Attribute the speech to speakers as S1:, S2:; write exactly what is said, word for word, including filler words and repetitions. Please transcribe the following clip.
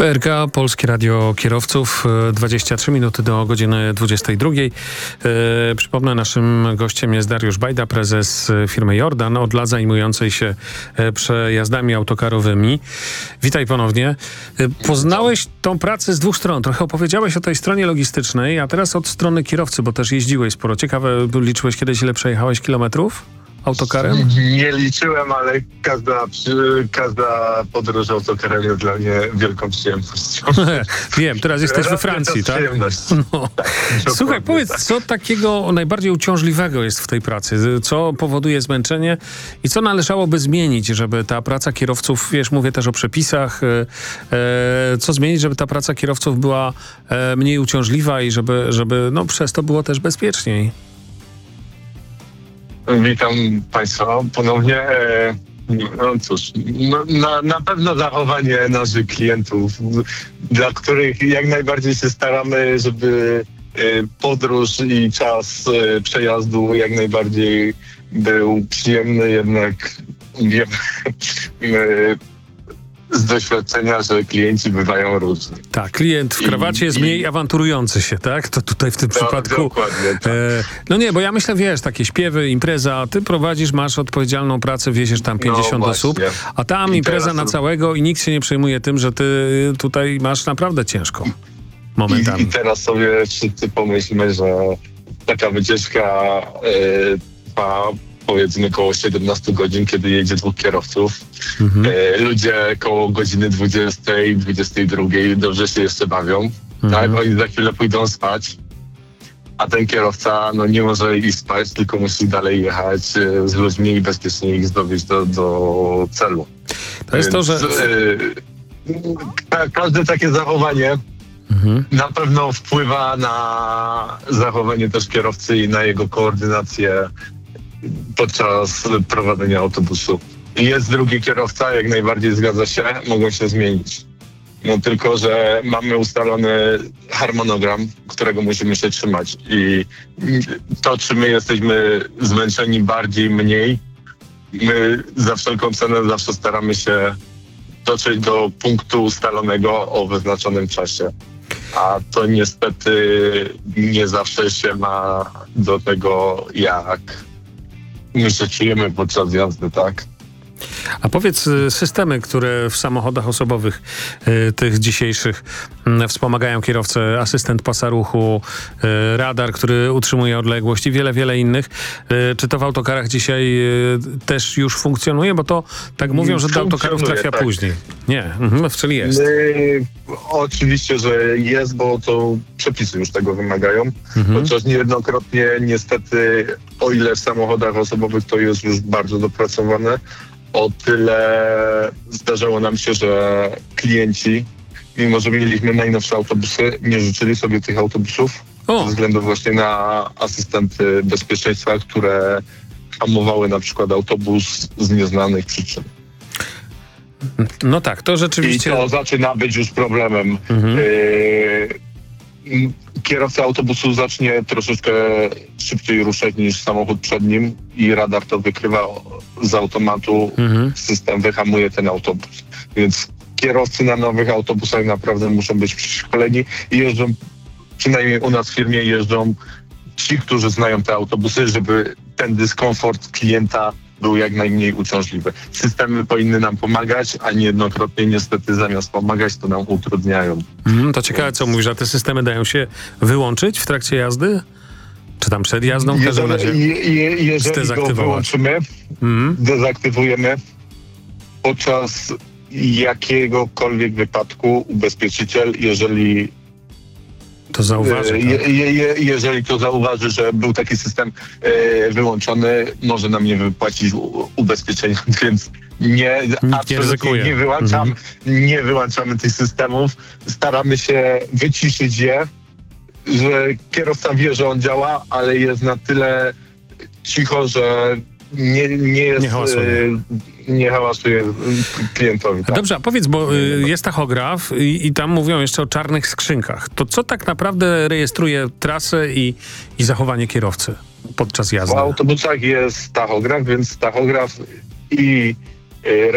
S1: P R K, Polskie Radio Kierowców, dwadzieścia trzy minuty do godziny dwudziestej drugiej. E, przypomnę, naszym gościem jest Dariusz Bajda, prezes firmy Jordan, od lat zajmującej się przejazdami autokarowymi. Witaj ponownie. E, poznałeś tą pracę z dwóch stron. Trochę opowiedziałeś o tej stronie logistycznej, a teraz od strony kierowcy, bo też jeździłeś sporo. Ciekawe, liczyłeś kiedyś, ile przejechałeś kilometrów autokarem?
S2: Nie liczyłem, ale każda, każda podróż autokarem jest dla mnie wielką przyjemnością.
S1: Wiem, teraz jesteś we Francji, tak? No.
S2: tak
S1: Słuchaj, powiedz, co takiego najbardziej uciążliwego jest w tej pracy? Co powoduje zmęczenie i co należałoby zmienić, żeby ta praca kierowców, wiesz, mówię też o przepisach, e, co zmienić, żeby ta praca kierowców była e, mniej uciążliwa i żeby, żeby no, przez to było też bezpieczniej?
S2: Witam Państwa ponownie. No cóż, no, na, na pewno zachowanie naszych klientów, dla których jak najbardziej się staramy, żeby podróż i czas przejazdu jak najbardziej był przyjemny, jednak wiemy z doświadczenia, że klienci bywają różni.
S1: Tak, klient w krawacie I, jest mniej i... awanturujący się, tak? To tutaj w tym
S2: to,
S1: przypadku...
S2: Dokładnie, tak.
S1: e, no nie, bo ja myślę, wiesz, takie śpiewy, impreza, ty prowadzisz, masz odpowiedzialną pracę, wieziesz tam pięćdziesiąt
S2: no
S1: osób, a tam
S2: I
S1: impreza
S2: teraz...
S1: na całego i nikt się nie przejmuje tym, że ty tutaj masz naprawdę ciężko momentami.
S2: I, i teraz sobie wszyscy pomyślmy, że taka wycieczka y, trwa powiedzmy koło siedemnaście godzin, kiedy jedzie dwóch kierowców. Mhm. E, ludzie koło godziny dwudziestej, dwudziestej drugiej dobrze się jeszcze bawią. Mhm. Tak? Oni za chwilę pójdą spać, a ten kierowca no, nie może iść spać, tylko musi dalej jechać e, z ludźmi i bezpiecznie ich zdowieźć do, do celu.
S1: To jest
S2: Więc,
S1: to, że...
S2: E, każde takie zachowanie mhm. na pewno wpływa na zachowanie też kierowcy i na jego koordynację podczas prowadzenia autobusu. Jest drugi kierowca, jak najbardziej zgadza się, mogą się zmienić. No tylko, że mamy ustalony harmonogram, którego musimy się trzymać. I to, czy my jesteśmy zmęczeni bardziej, mniej, my za wszelką cenę zawsze staramy się dotrzeć do punktu ustalonego o wyznaczonym czasie. A to niestety nie zawsze się ma do tego, jak my się czujemy podczas jazdy, tak?
S1: A powiedz, systemy, które w samochodach osobowych y, tych dzisiejszych y, wspomagają kierowcę, asystent pasa ruchu, y, radar, który utrzymuje odległość i wiele, wiele innych. Y, czy to w autokarach dzisiaj y, też już funkcjonuje? Bo to tak mówią, że do autokarów trafia tak. później. Nie, mhm, czyli jest.
S2: My, oczywiście, że jest, bo to przepisy już tego wymagają. Mhm. Chociaż niejednokrotnie niestety, o ile w samochodach osobowych to jest już bardzo dopracowane, o tyle zdarzało nam się, że klienci, mimo że mieliśmy najnowsze autobusy, nie życzyli sobie tych autobusów o. ze względu właśnie na asystenty bezpieczeństwa, które hamowały na przykład autobus z nieznanych przyczyn.
S1: No tak, to rzeczywiście...
S2: I to zaczyna być już problemem. Mhm. Yy, kierowca autobusu zacznie troszeczkę szybciej ruszać niż samochód przed nim i radar to wykrywa z automatu, mhm. system wyhamuje ten autobus. Więc kierowcy na nowych autobusach naprawdę muszą być przeszkoleni i jeżdżą, przynajmniej u nas w firmie jeżdżą ci, którzy znają te autobusy, żeby ten dyskomfort klienta był jak najmniej uciążliwy. Systemy powinny nam pomagać, a niejednokrotnie niestety zamiast pomagać, to nam utrudniają.
S1: Mm, to ciekawe, co mówisz, że te systemy dają się wyłączyć w trakcie jazdy? Czy tam przed jazdą? W każdym razie
S2: je, je, jeżeli go wyłączymy, mm. dezaktywujemy, podczas jakiegokolwiek wypadku ubezpieczyciel, jeżeli
S1: to zauważy,
S2: je,
S1: tak?
S2: je, je, jeżeli to zauważy, że był taki system e, wyłączony, może nam nie wypłacić u, ubezpieczenia, więc nie, absolutnie nie, nie, wyłączam, mhm. nie wyłączamy tych systemów. Staramy się wyciszyć je, że kierowca wie, że on działa, ale jest na tyle cicho, że nie, nie jest... Nie hałasuje. Nie hałasuje klientowi. Tak?
S1: Dobrze, a powiedz, bo y, jest tachograf i, i tam mówią jeszcze o czarnych skrzynkach. To co tak naprawdę rejestruje trasę i, i zachowanie kierowcy podczas jazdy?
S2: W autobusach jest tachograf, więc tachograf i y,